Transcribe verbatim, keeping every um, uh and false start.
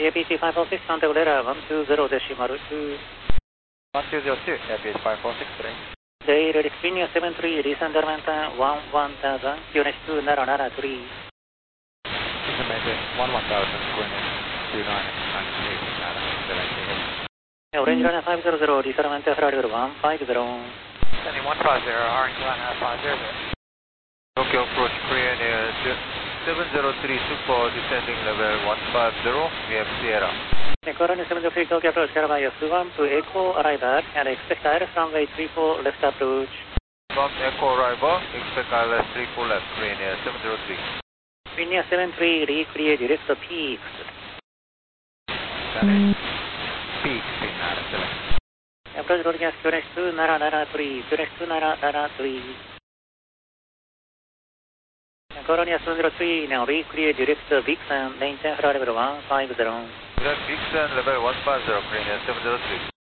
A P C five four six, contact radar one two zero decimal two. one two zero two, A P C five four six, three. J Ready Spin seven three, descent Darmanta one one thousand, Q N H two Nara Nara three. This is Mayday one one thousand, Q N H two nine nine three, Nara, seven. Orange Runner five zero zero, descent Ferrari one five zero. Sending one five zero, Orange Runner five zero zero. Tokyo approach Korean Air seven zero three Super, descending level one five zero, we have Sierra. Korean seven zero three Tokyo approach Carabaya one to Echo arrival and expect direct runway three four left approach. From Echo arrival, expect I L S three four left, Korean Air seven zero three. Linear seven three, recreate direct peaks. Sending peaks in Nara seven. Approach road gas Q N H two Nara Nara three, Q N H two Nara Nara three. Coronia seven zero three, now recreate direct Vixen, maintain Ferrari one five zero. Direct Vixen level one five zero, Korean Air seven zero three.